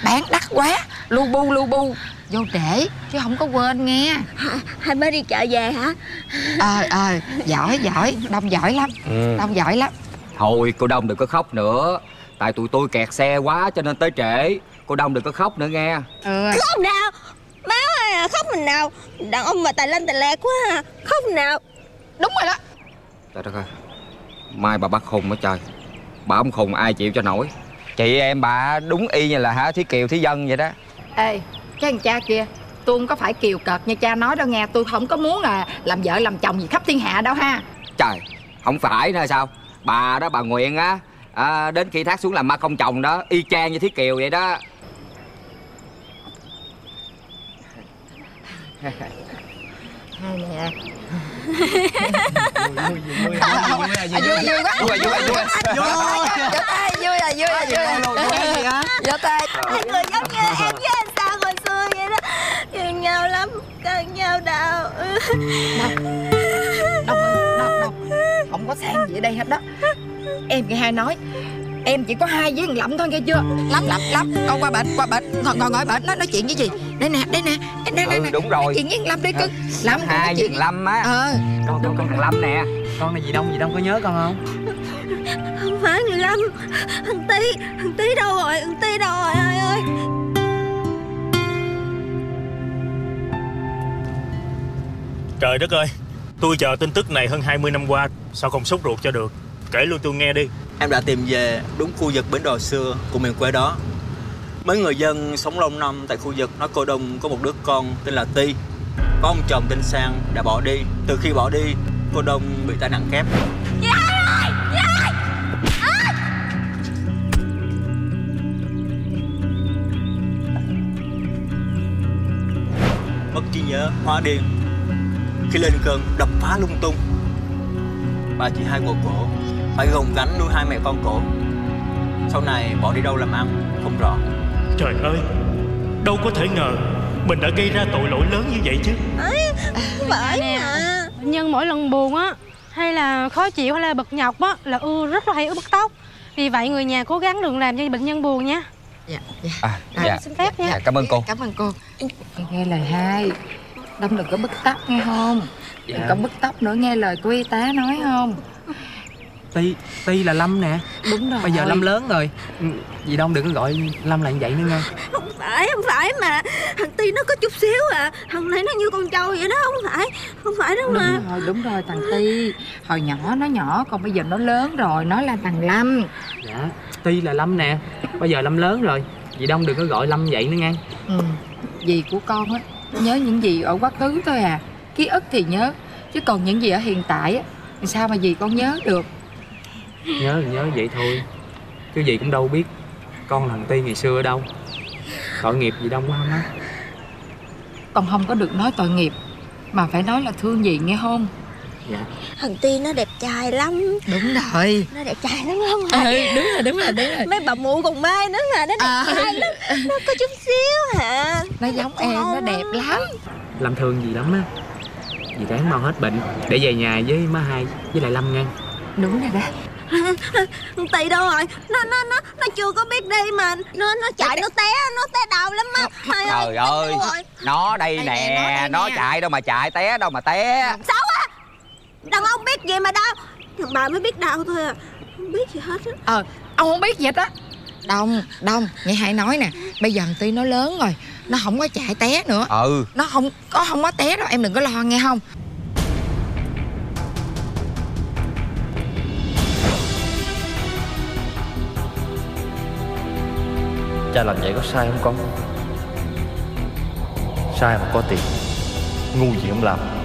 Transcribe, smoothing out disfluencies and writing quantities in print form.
Bán đắt quá, lu bu vô trễ chứ không có quên nghe. Hai mới đi chợ về hả? Giỏi, Đông giỏi lắm. Đông giỏi lắm. Thôi cô Đông đừng có khóc nữa. Tại tụi tôi kẹt xe quá cho nên tới trễ. Cô Đông đừng có khóc nữa nghe. Khóc nào? Má ơi à, khóc mình nào. Đàn ông mà tài lên tài lẹ quá à. Khóc nào. Đúng rồi đó. Trời đất ơi, mai bà bắt khùng á trời. Bà không khùng ai chịu cho nổi. Chị em bà đúng y như là Thí Kiều Thí Dân vậy đó. Ê, cái thằng cha kia, tôi không có phải kiều cợt như cha nói đâu nghe. Tôi không có muốn là làm vợ làm chồng gì khắp thiên hạ đâu ha. Trời, không phải nữa sao? Bà đó, bà Nguyện á, đến khi thác xuống làm ma công chồng đó, y chang như Thí Kiều vậy đó. Hai nè. Vui quá. Vỗ tay. Hai người giống như em với anh Sa hồi xưa vậy đó. Gần nhau lắm, gần nhau đâu. Đâu. Không có sang gì ở đây hết đó. Em nghe hai nói em chỉ có hai với thằng Lậm thôi nghe chưa? Lắm. Con qua bển. Ngồi bển nói chuyện với gì? Đây nè. Đúng rồi. Nói chuyện với thằng Lâm đi cưng. Lâm Hai với thằng Lâm á. Con thằng Lâm nè. Con là dì Đông có nhớ con không? Không phải người Lâm. Thằng Tí đâu rồi? Ai ơi. Trời đất ơi, tôi chờ tin tức này hơn 20 năm qua, sao không sốt ruột cho được? Kể luôn tôi nghe đi. Em đã tìm về đúng khu vực bến đò xưa của miền quê đó. Mấy người dân sống lâu năm tại khu vực nói cô Đông có một đứa con tên là Ti. Có ông chồng tên Sang đã bỏ đi. Từ khi bỏ đi, cô Đông bị tai nạn kép. Chị ơi! Mất trí nhớ, hóa điên. Khi lên cơn đập phá lung tung. Bà chị hai ngồi cổ, phải gồng gánh nuôi hai mẹ con cổ. Sau này bỏ đi đâu làm ăn không rõ. Trời ơi, đâu có thể ngờ mình đã gây ra tội lỗi lớn như vậy chứ. Phải mà. Bệnh nhân mỗi lần buồn á, hay là khó chịu hay là bực nhọc á, là rất là hay bứt tóc. Vì vậy người nhà cố gắng đừng làm cho bệnh nhân buồn nha. Dạ. Xin phép nha. Dạ, cảm ơn cô. Cảm ơn cô. Nghe lời hai. Đông đừng có bứt tóc nghe không? Đừng có bứt tóc nữa, nghe lời của y tá nói không? Ti là Lâm nè. Đúng rồi. Bây giờ Lâm lớn rồi. Dì Đông đừng có gọi Lâm là như vậy nữa nha. Không phải mà. Thằng Ti nó có chút xíu à. Thằng này nó như con trâu vậy đó. Không phải đâu mà. Đúng rồi thằng Ti. Hồi nhỏ nó nhỏ, còn bây giờ nó lớn rồi. Nó là thằng Lâm. Dạ, Ti là Lâm nè. Bây giờ Lâm lớn rồi. Dì Đông đừng có gọi Lâm vậy nữa nha. Dì của con á nhớ những gì ở quá khứ thôi à. Ký ức thì nhớ, chứ còn những gì ở hiện tại á thì sao mà dì con nhớ được. Nhớ thì nhớ vậy thôi, chứ dì cũng đâu biết con thằng Ti ngày xưa ở đâu. Tội nghiệp dì Đông quá không á. Con không có được nói tội nghiệp, mà phải nói là thương dì nghe không? Dạ. Thằng Ti nó đẹp trai lắm. Đúng rồi. Nó đẹp trai lắm không hả? Đúng rồi. Mấy bà mụ còn mê nữa mà. Nó đẹp trai lắm. Nó có chút xíu hả? Nó giống em, nó đẹp lắm. Lâm thương dì lắm á. Dì ráng mau hết bệnh để về nhà với má hai với lại Lâm nha. Đúng rồi đó. Thằng Tì đâu rồi? Nó chưa có biết đi mà. Nó chạy nó té đầu lắm á. Trời ơi, nó đây nè. Nó chạy đâu mà chạy, té đâu mà té. Xấu á. Đàn ông biết gì mà đau. Thằng bà mới biết đau thôi à. Không biết gì hết á. Ông không biết gì hết á. Đông, nghe hai nói nè. Bây giờ thằng Ti nó lớn rồi, nó không có chạy té nữa. Nó không có té đâu, em đừng có lo nghe không? Cha làm vậy có sai không con? Sai mà có tiền, ngu gì không làm.